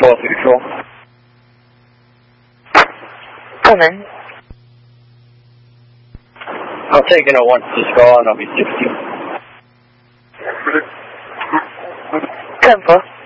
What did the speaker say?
1234. Come in. I'll take it once to Scar and I'll be 60. 10-4.